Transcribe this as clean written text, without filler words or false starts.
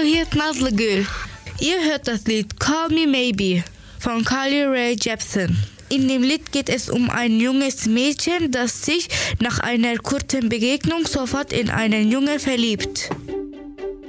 hier ist Nazlegül. Ihr hört das Lied Call Me Maybe von Carly Rae Jepsen. In dem Lied geht es um ein junges Mädchen, das sich nach einer kurzen Begegnung sofort in einen Jungen verliebt.